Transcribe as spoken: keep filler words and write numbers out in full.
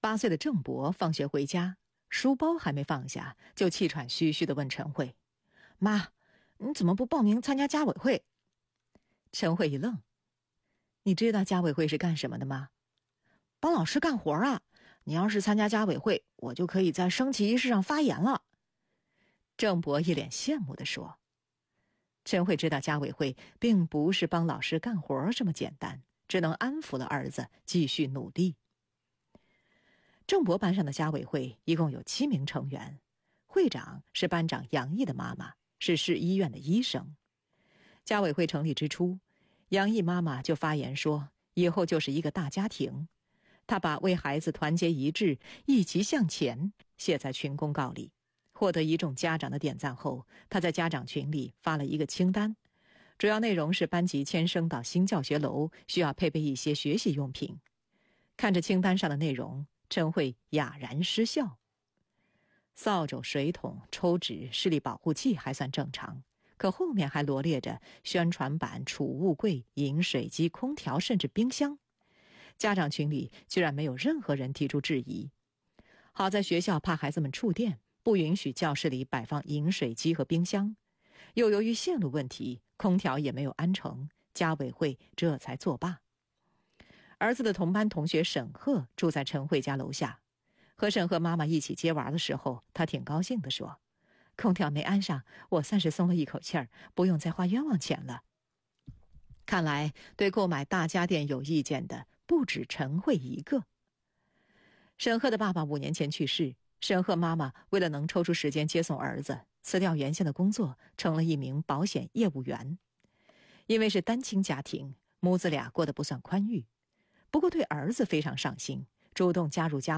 八岁的郑博放学回家，书包还没放下，就气喘吁吁地问陈慧：“妈，你怎么不报名参加家委会？”陈慧一愣：“你知道家委会是干什么的吗？”“帮老师干活啊！你要是参加家委会，我就可以在升旗仪式上发言了。”郑博一脸羡慕地说。陈慧知道家委会并不是帮老师干活这么简单，只能安抚了儿子，继续努力。郑博班上的家委会一共有七名成员，会长是班长杨毅的妈妈，是市医院的医生。家委会成立之初，杨毅妈妈就发言说，以后就是一个大家庭。她把为孩子团结一致，一起向前写在群公告里，获得一众家长的点赞后，她在家长群里发了一个清单，主要内容是班级迁升到新教学楼需要配备一些学习用品。看着清单上的内容，陈慧哑然失笑。扫帚、水桶、抽纸、视力保护器还算正常，可后面还罗列着宣传板、储物柜、饮水机、空调，甚至冰箱。家长群里居然没有任何人提出质疑。好在学校怕孩子们触电，不允许教室里摆放饮水机和冰箱，又由于线路问题，空调也没有安成，家委会这才作罢。儿子的同班同学沈鹤住在陈慧家楼下，和沈鹤妈妈一起接娃的时候，他挺高兴地说：“空调没安上，我算是松了一口气儿，不用再花冤枉钱了。”看来对购买大家电有意见的不止陈慧一个。沈鹤的爸爸五年前去世，沈鹤妈妈为了能抽出时间接送儿子，辞掉原先的工作，成了一名保险业务员。因为是单亲家庭，母子俩过得不算宽裕，不过对儿子非常上心，主动加入家